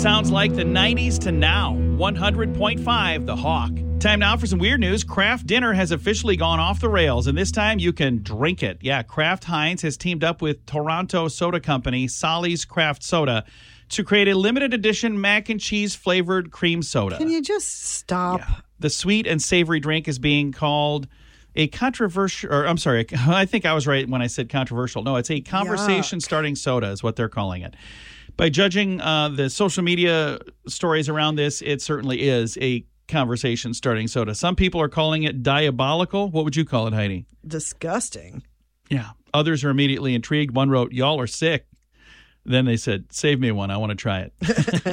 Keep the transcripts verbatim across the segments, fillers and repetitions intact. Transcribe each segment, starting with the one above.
Sounds like the nineties to now. one hundred point five The Hawk. Time now for some weird news. Kraft Dinner has officially gone off the rails, and this time you can drink it. Yeah, Kraft Heinz has teamed up with Toronto soda company Solly's Craft Soda to create a limited edition mac and cheese flavored cream soda. Can you just stop? Yeah. The sweet and savory drink is being called a controversial, or I'm sorry, I think I was right when I said controversial. No, it's a conversation-starting soda is what they're calling it. By judging uh, the social media stories around this, it certainly is a conversation-starting soda. Some people are calling it diabolical. What would you call it, Heidi? Disgusting. Yeah. Others are immediately intrigued. One wrote, "Y'all are sick." Then they said, "Save me one. I want to try it."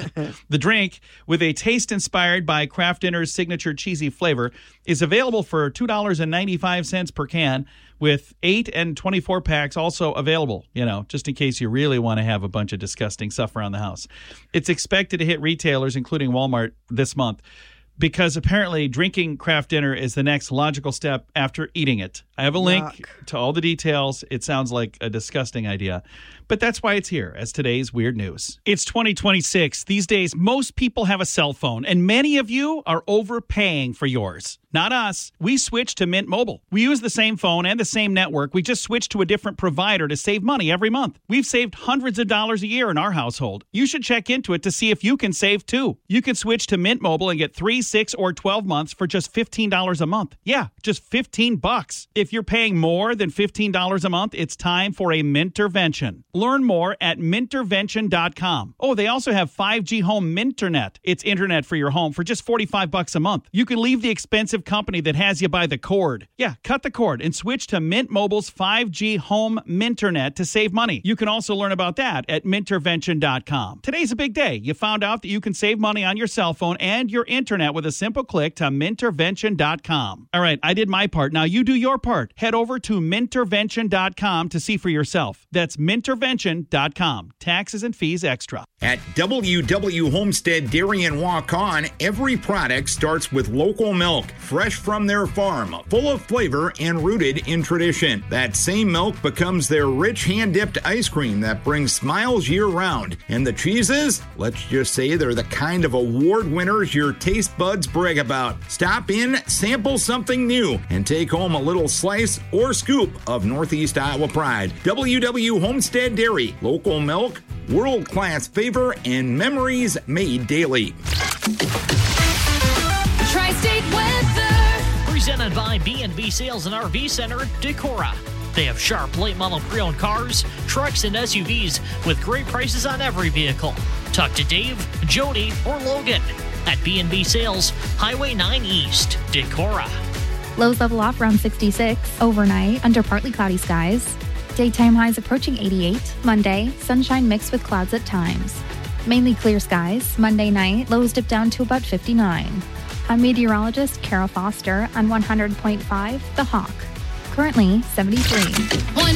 The drink, with a taste inspired by Kraft Dinner's signature cheesy flavor, is available for two dollars and ninety-five cents per can, with eight and twenty-four packs also available, you know, just in case you really want to have a bunch of disgusting stuff around the house. It's expected to hit retailers, including Walmart, this month, because apparently drinking Kraft Dinner is the next logical step after eating it. I have a link Yuck. to all the details. It sounds like a disgusting idea, but that's why it's here as today's weird news. It's twenty twenty-six. These days, most people have a cell phone, and many of you are overpaying for yours. Not us. We switched to Mint Mobile. We use the same phone and the same network. We just switched to a different provider to save money every month. We've saved hundreds of dollars a year in our household. You should check into it to see if you can save too. You can switch to Mint Mobile and get three, six, or twelve months for just fifteen dollars a month. Yeah, just fifteen bucks. If you're paying more than fifteen dollars a month, it's time for a Mintervention. Learn more at Mintervention dot com. Oh, they also have five G Home Minternet. It's internet for your home for just forty-five bucks a month. You can leave the expensive company that has you by the cord. Yeah, cut the cord and switch to Mint Mobile's five G Home Minternet to save money. You can also learn about that at Mintervention dot com. Today's a big day. You found out that you can save money on your cell phone and your internet with a simple click to Mintervention dot com. All right, I did my part. Now you do your part. Head over to Mintervention dot com to see for yourself. That's Mintervention dot com. Taxes and fees extra. At W W Homestead Dairy and Walk-On, every product starts with local milk, fresh from their farm, full of flavor and rooted in tradition. That same milk becomes their rich hand-dipped ice cream that brings smiles year-round. And the cheeses? Let's just say they're the kind of award winners your taste buds brag about. Stop in, sample something new, and take home a little slice or scoop of Northeast Iowa pride. W W Homestead Dairy, local milk, world-class flavor, and memories made daily. Tri-State Weather. Presented by B and B Sales and R V Center, Decorah. They have sharp late model pre-owned cars, trucks, and S U Vs with great prices on every vehicle. Talk to Dave, Jody, or Logan at B and B Sales, Highway nine East, Decorah. Lows level off around sixty-six. Overnight, under partly cloudy skies. Daytime highs approaching eighty-eight. Monday, sunshine mixed with clouds at times. Mainly clear skies. Monday night, lows dip down to about fifty-nine. I'm meteorologist Carol Foster on one hundred point five The Hawk. Currently seventy-three. One